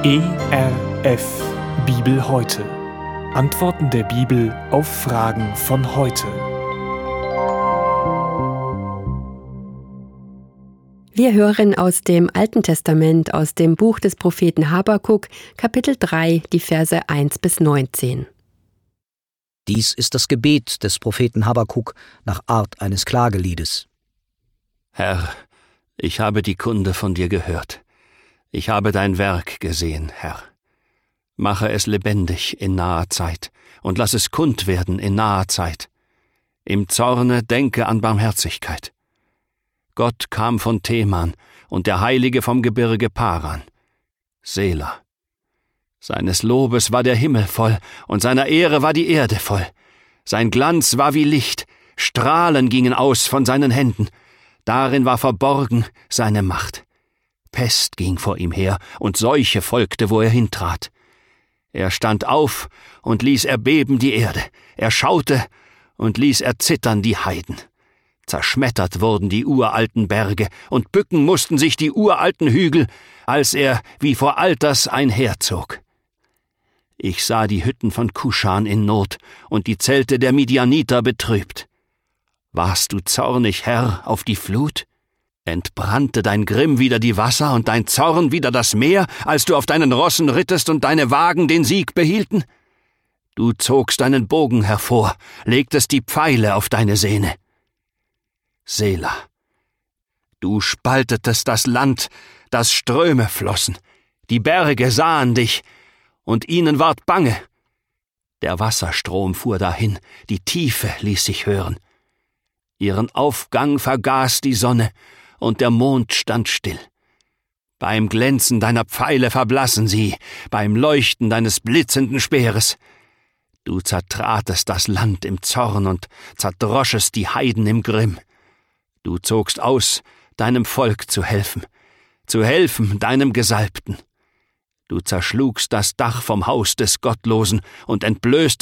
ERF Bibel heute. Antworten der Bibel auf Fragen von heute. Wir hören aus dem Alten Testament, aus dem Buch des Propheten Habakuk, Kapitel 3, die Verse 1 bis 19. Dies ist das Gebet des Propheten Habakuk nach Art eines Klageliedes. Herr, ich habe die Kunde von dir gehört. Ich habe dein Werk gesehen, Herr. Mache es lebendig in naher Zeit und lass es kund werden in naher Zeit. Im Zorne denke an Barmherzigkeit. Gott kam von Teman und der Heilige vom Gebirge Paran. Sela. Seines Lobes war der Himmel voll und seiner Ehre war die Erde voll. Sein Glanz war wie Licht, Strahlen gingen aus von seinen Händen. Darin war verborgen seine Macht. Pest ging vor ihm her und Seuche folgte, wo er hintrat. Er stand auf und ließ erbeben die Erde. Er schaute und ließ erzittern die Heiden. Zerschmettert wurden die uralten Berge und bücken mussten sich die uralten Hügel, als er wie vor Alters einherzog. Ich sah die Hütten von Kuschan in Not und die Zelte der Midianiter betrübt. Warst du zornig, Herr, auf die Flut? Entbrannte dein Grimm wieder die Wasser und dein Zorn wieder das Meer, als du auf deinen Rossen rittest und deine Wagen den Sieg behielten? Du zogst deinen Bogen hervor, legtest die Pfeile auf deine Sehne. Sela. Du spaltetest das Land, das Ströme flossen. Die Berge sahen dich, und ihnen ward bange. Der Wasserstrom fuhr dahin, die Tiefe ließ sich hören. Ihren Aufgang vergaß die Sonne, und der Mond stand still. Beim Glänzen deiner Pfeile verblassen sie, beim Leuchten deines blitzenden Speeres. Du zertratest das Land im Zorn und zerdroschest die Heiden im Grimm. Du zogst aus, deinem Volk zu helfen deinem Gesalbten. Du zerschlugst das Dach vom Haus des Gottlosen und entblößtest